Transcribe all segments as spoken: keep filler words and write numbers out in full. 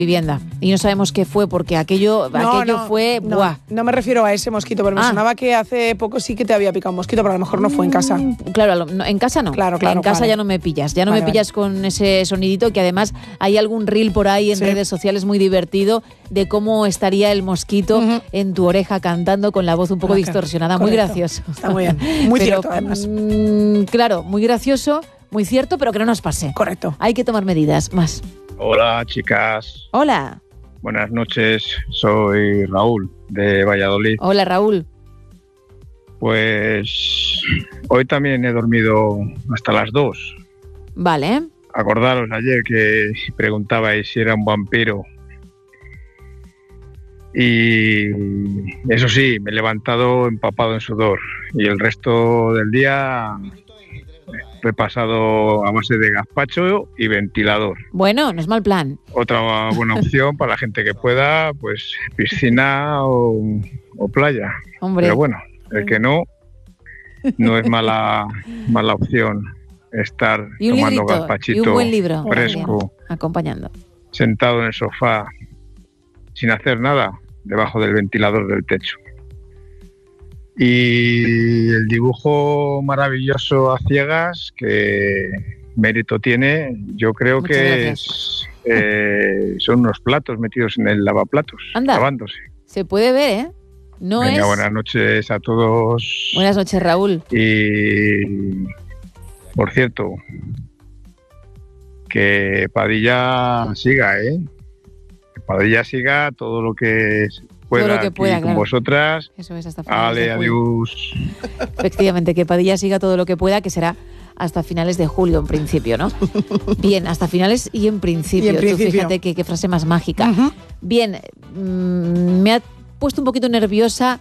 vivienda y no sabemos qué fue porque aquello, No, aquello no, fue no, buah. no me refiero a ese mosquito, pero me Ah. sonaba que hace poco sí que te había picado un mosquito, pero a lo mejor no fue en casa. Mm, Claro, a lo- no, en casa no. Claro, claro, En casa vale. ya no me pillas, ya no Vale, me pillas con ese sonidito que además hay algún reel por ahí en Sí. redes sociales muy divertido de cómo estaría el mosquito Ujú. en tu oreja cantando con la voz un poco Claro, distorsionada, muy correcto. gracioso. Está muy bien, muy Pero, cierto además. mm, claro, muy gracioso, muy cierto, pero que no nos pase. Correcto. Hay que tomar medidas más. Hola chicas, Hola, buenas noches, soy Raúl de Valladolid. hola Raúl. Pues hoy también he dormido hasta las dos. Vale, Acordaros ayer que preguntabais si era un vampiro. Y eso sí, me he levantado empapado en sudor y el resto del día he pasado a base de gazpacho y ventilador. bueno, no es mal plan. Otra buena opción para la gente que pueda, pues piscina o, o playa. Hombre, Pero bueno, el que no, no es mala, mala opción estar y un tomando librito, y gazpachito un buen libro fresco, también, acompañando. sentado en el sofá, sin hacer nada, debajo del ventilador del techo. Y el dibujo maravilloso a ciegas, que mérito tiene, yo creo Muchas que gracias. es, eh, son unos platos metidos en el lavaplatos, Anda. lavándose. Se puede ver, ¿eh? No Venga, es... buenas noches a todos. Buenas noches, Raúl. Y, por cierto, que Padilla siga, ¿eh? Que Padilla siga todo lo que pueda, Todo lo que aquí pueda, con claro. vosotras. Eso es hasta finales Ale, de julio. adiós. Efectivamente, que Padilla siga todo lo que pueda, que será hasta finales de julio en principio, ¿no? Bien, hasta finales y en principio. Y en Tú principio. fíjate qué, qué frase más mágica. Ujú. Bien, mm, me ha puesto un poquito nerviosa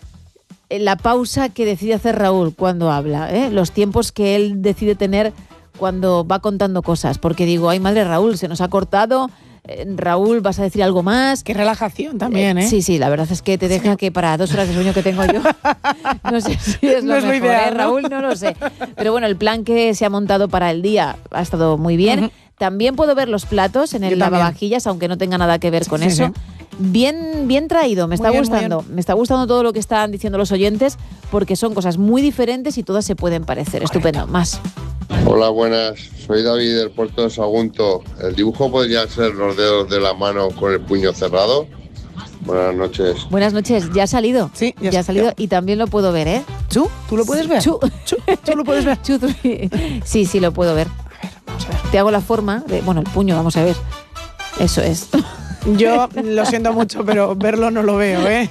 la pausa que decide hacer Raúl cuando habla, ¿eh? Los tiempos que él decide tener cuando va contando cosas, porque digo, ay madre, Raúl, se nos ha cortado, eh, Raúl, ¿vas a decir algo más? Qué relajación también, ¿eh? Sí, sí, la verdad es que te deja que para dos horas de sueño que tengo yo, no sé si es lo No es lo mejor, ideal, ¿eh, ¿no? Raúl? No lo sé. Pero bueno, el plan que se ha montado para el día ha estado muy bien. Ujú. También puedo ver los platos en el Yo también. lavavajillas, aunque no tenga nada que ver con Sí, eso. sí. Bien, bien traído, me Muy está bien, muy gustando. Me está gustando todo lo que están diciendo los oyentes, porque son cosas muy diferentes y todas se pueden parecer. Estupendo. Más. Hola, buenas. Soy David del puerto de Sagunto. ¿El dibujo podría ser los dedos de la mano con el puño cerrado? Buenas noches. Buenas noches. Ya ha salido. Sí, ya ya ha salió. salido y también lo puedo ver, ¿eh? ¿Tú? ¿Tú lo puedes ver? Chu. Chu, ¿Tú lo puedes ver? Chu, tú- Sí, sí, lo puedo ver. Vamos a ver. Te hago la forma de, bueno, el puño, vamos a ver. Eso es. Yo lo siento mucho, pero verlo no lo veo, ¿eh?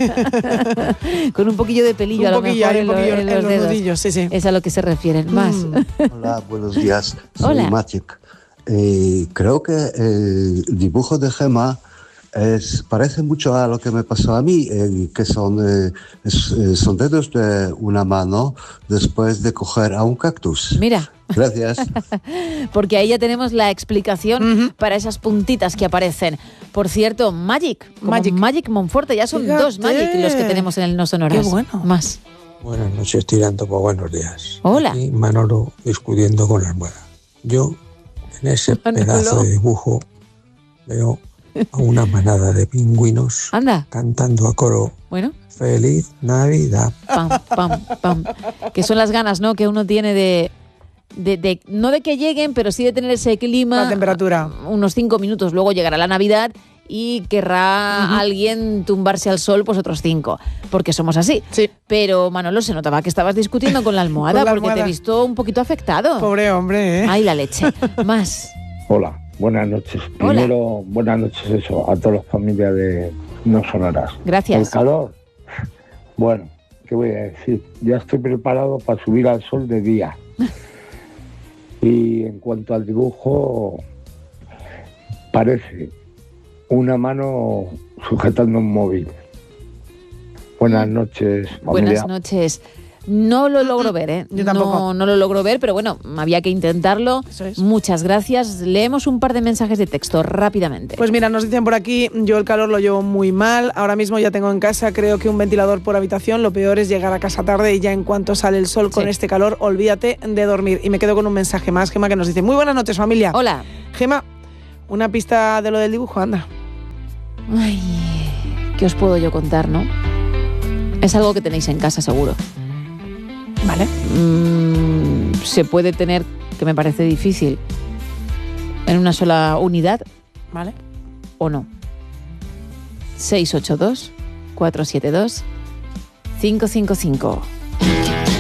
Con un poquillo de pelillo Un a lo poquillo, mejor hay en, un lo- poquillo en en los los dedos. nudillos, sí, sí. Es a lo que se refieren. Más. Mm. Hola, buenos días. Soy Hola. Maciek. Eh, creo que el dibujo de Gemma es, parece mucho a lo que me pasó a mí, eh, que son, eh, es- eh, son dedos de una mano después de coger a un cactus. Mira, Gracias. porque ahí ya tenemos la explicación Ujú. para esas puntitas que aparecen. Por cierto, Magic, como Magic. Magic Monforte, ya son Fíjate. dos Magic los que tenemos en el No Sonoras. Qué bueno. Más. Buenas noches, tirando por buenos días. Hola. Aquí Manolo discutiendo con la almohada. Yo, en ese Manolo. pedazo de dibujo, veo a una manada de pingüinos Anda, cantando a coro bueno, Feliz Navidad. pam, pam, pam. Que son las ganas, ¿no? Que uno tiene de, de, de- no de que lleguen, pero sí de tener ese clima. La temperatura. Unos cinco minutos, luego llegará la Navidad y querrá alguien tumbarse al sol, pues otros cinco, porque somos así. Sí. Pero Manolo, se notaba que estabas discutiendo con la almohada, Con la porque te he almohada. visto un poquito afectado. Pobre hombre, ¿eh? Ay, la leche. Más. Hola, buenas noches. Hola. Primero, buenas noches eso, a todas las familias de No Sonoras. Gracias. El calor, bueno, ¿qué voy a decir? Ya estoy preparado para subir al sol de día. Y en cuanto al dibujo, parece una mano sujetando un móvil. Buenas noches, familia. Buenas noches. No lo logro ver, ¿eh? Yo tampoco. No, no lo logro ver, pero bueno, había que intentarlo. Eso es. Muchas gracias. Leemos un par de mensajes de texto rápidamente. Pues mira, nos dicen por aquí, yo el calor lo llevo muy mal, ahora mismo ya tengo en casa creo que un ventilador por habitación, lo peor es llegar a casa tarde y ya en cuanto sale el sol con Sí. este calor, olvídate de dormir. Y me quedo con un mensaje más, Gema, que nos dice, muy buenas noches familia. Hola. Gema, una pista de lo del dibujo, anda. Ay, ¿qué os puedo yo contar, no? Es algo que tenéis en casa, seguro. Vale. Mm, se puede tener, que me parece difícil, en una sola unidad. Vale. ¿O no? seis ocho dos, cuatro siete dos, cinco cinco cinco.